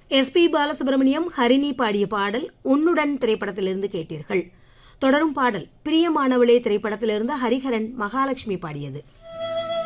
S P. Balasubramaniam, Harini பாடிய பாடல் உன்னுடன் திரைப்படத்திலிருந்து கேட்டீர்கள். தொடரும் பாடல் பிரியமானவளே திரைப்படத்திலிருந்து ஹரிஹரன், மகாலட்சுமி பாடியது.